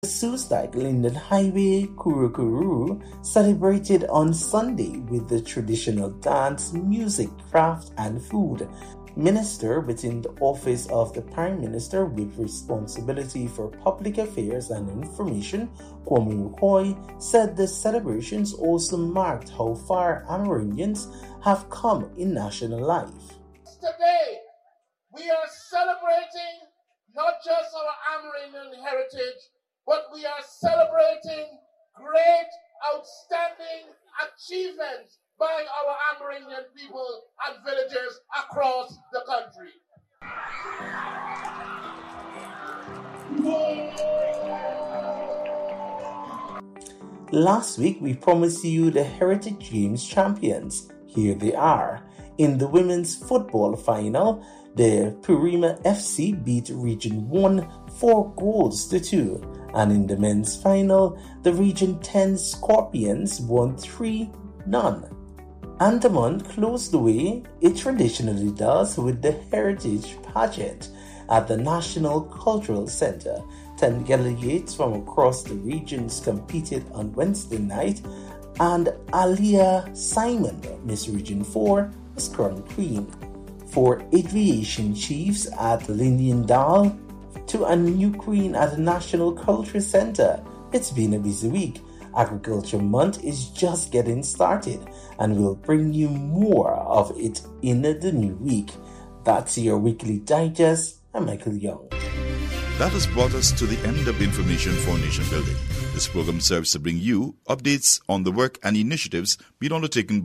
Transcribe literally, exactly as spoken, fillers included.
Susdike Linden Highway, Kurukuru, celebrated on Sunday with the traditional dance, music, craft, and food. Minister within the Office of the Prime Minister with responsibility for public affairs and information, Kwame Mukoy, said the celebrations also marked how far Amerindians have come in national life. Today, we are celebrating not just our Amerindian heritage, but we are celebrating great, outstanding achievements by our Amerindian people and villagers across the country. Last week, we promised you the Heritage Games champions. Here they are. In the women's football final, the Purima F C beat Region one four goals to two. And in the men's final, the Region ten Scorpions won three none. Andaman closed the way it traditionally does with the Heritage Pageant at the National Cultural Center. Ten delegates from across the regions competed on Wednesday night, and Aliyah Simon, Miss Region four, was crowned queen. For aviation chiefs at Lindendal to a new queen at the National Culture Center. It's been a busy week. Agriculture Month is just getting started, and we'll bring you more of it in the new week. That's your weekly digest. I'm Michael Young. That has brought us to the end of Information for Nation Building. This program serves to bring you updates on the work and initiatives being undertaken